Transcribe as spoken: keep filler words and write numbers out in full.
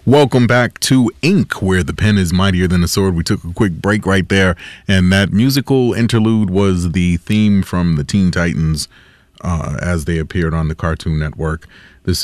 Welcome back to Ink, where the pen is mightier than the sword. We took a quick break right there, and that musical interlude was the theme from the Teen Titans uh, as they appeared on the Cartoon Network. This